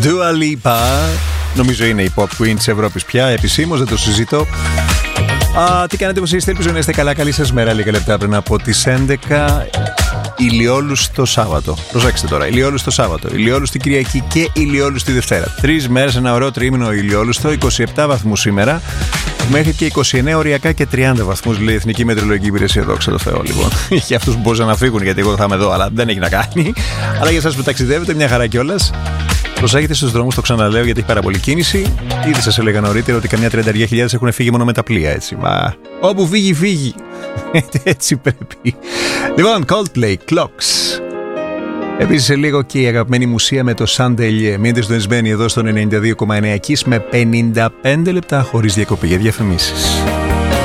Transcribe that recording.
Dua Lipa. Νομίζω είναι η pop queen της Ευρώπης πια, επισήμως, δεν το συζητώ. Τι κάνετε, πως είστε? Ελπίζω να είστε καλά. Καλή σας μέρα. Λίγα λεπτά πριν από τις 11. Ηλιόλουστο Σάββατο. Προσέξτε τώρα. Ηλιόλουστο Σάββατο, ηλιόλουστη Κυριακή και ηλιόλουστη Δευτέρα. 3 μέρες, ένα ωραίο τρίμηνο ηλιόλουστο. 27 βαθμούς σήμερα. Μέχρι και 29 οριακά και 30 βαθμούς, λέει η Εθνική Μετεωρολογική Υπηρεσία. Δόξα τω Θεώ, λοιπόν. Για αυτούς που μπορούσαν να φύγουν, γιατί εγώ θα είμαι εδώ, αλλά δεν έχει να κάνει. Αλλά για εσάς που ταξιδεύετε, μια χαρά κιόλας. Προσέχετε στους δρόμους, το ξαναλέω, γιατί έχει πάρα πολύ κίνηση. Ήδη σας έλεγα νωρίτερα ότι καμιά 30.000 έχουν φύγει μόνο με τα πλοία, έτσι. Μα όπου φύγει, φύγει. Έτσι πρέπει. Λοιπόν, Coldplay, Clocks. Επίσης σε λίγο και η αγαπημένη μουσεία με το Σαντελιέ. Μείνετε συντονισμένοι εδώ στο 92,9 με 55 λεπτά χωρίς διακοπή για διαφημίσεις.